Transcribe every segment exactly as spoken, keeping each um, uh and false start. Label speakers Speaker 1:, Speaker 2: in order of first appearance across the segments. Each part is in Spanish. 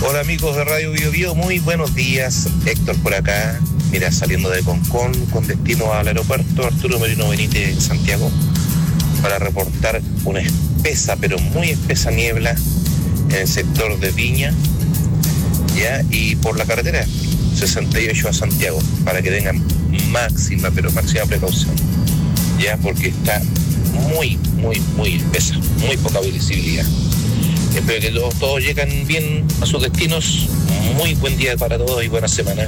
Speaker 1: Hola amigos de Radio Bio Bio, muy buenos días. Héctor por acá, mira, saliendo de Concón con destino al aeropuerto Arturo Merino Benítez en Santiago para reportar una espesa, pero muy espesa niebla en el sector de Viña, ya, y por la carretera sesenta y ocho a Santiago, para que tengan máxima, pero máxima precaución, ya, porque está muy, muy, muy espesa, muy poca visibilidad. Espero que todos, todos lleguen bien a sus destinos. Muy buen día para todos y buena semana.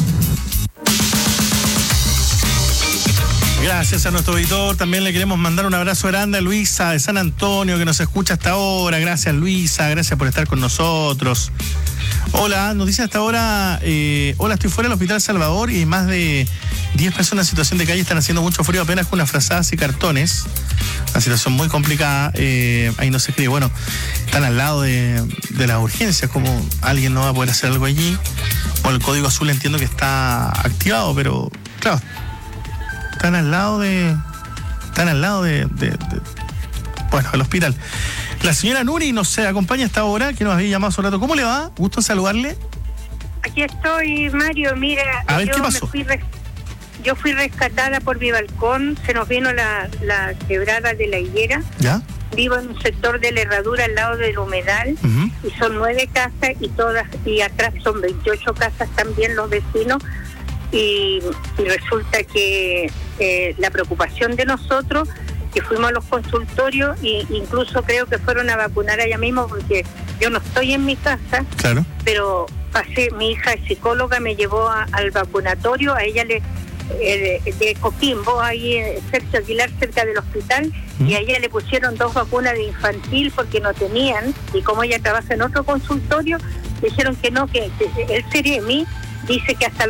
Speaker 2: Gracias a nuestro auditor. También le queremos mandar un abrazo grande a Luisa de San Antonio, que nos escucha hasta ahora. Gracias, Luisa. Gracias por estar con nosotros. Hola, nos dice hasta ahora, eh, hola, estoy fuera del Hospital Salvador y más de diez personas en situación de calle, están haciendo mucho frío apenas con unas frazadas y cartones. Una situación muy complicada. Eh, ahí no se escribe, bueno, están al lado de, de las urgencias, como alguien no va a poder hacer algo allí. Bueno, el código azul entiendo que está activado, pero claro, están al lado de, están al lado de, de, de bueno, el hospital. La señora Nuri nos acompaña hasta ahora, que nos había llamado hace un rato. ¿Cómo le va? Gusto en saludarle.
Speaker 3: Aquí estoy, Mario. Mira,
Speaker 2: a ver,
Speaker 3: yo
Speaker 2: ¿qué pasó?
Speaker 3: Me fui res- yo fui rescatada por mi balcón. Se nos vino la, la quebrada de la higuera.
Speaker 2: ¿Ya?
Speaker 3: Vivo en un sector de la herradura al lado del humedal.
Speaker 2: Uh-huh.
Speaker 3: Y son nueve casas y todas, y atrás son veintiocho casas también los vecinos. Y, y resulta que eh, la preocupación de nosotros, que fuimos a los consultorios e incluso creo que fueron a vacunar allá mismo, porque yo no estoy en mi casa,
Speaker 2: claro,
Speaker 3: pero pasé, mi hija es psicóloga, me llevó a, al vacunatorio, a ella le eh, de, de Coquimbo, ahí en Sergio Aguilar, cerca del hospital, ¿Mm? Y a ella le pusieron dos vacunas de infantil porque no tenían, y como ella trabaja en otro consultorio, dijeron que no, que, que el Ceremi dice que hasta